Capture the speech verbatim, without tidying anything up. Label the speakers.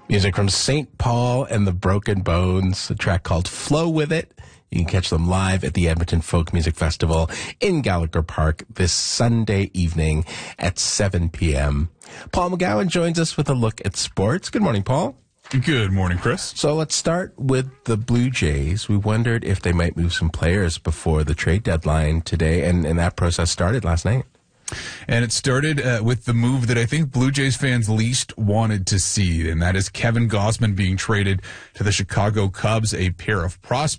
Speaker 1: Music from Saint Paul and the Broken Bones, a track called Flow With It. You can catch them live at the Edmonton Folk Music Festival in Gallagher Park this Sunday evening at seven p.m. Paul McGowan joins us with a look at sports. Good morning, Paul.
Speaker 2: Good morning, Chris.
Speaker 1: So let's start with the Blue Jays. We wondered if they might move some players before the trade deadline today, and, and that process started last night.
Speaker 2: And it started uh, with the move that I think Blue Jays fans least wanted to see, and that is Kevin Gausman being traded to the Chicago Cubs, a pair of prospects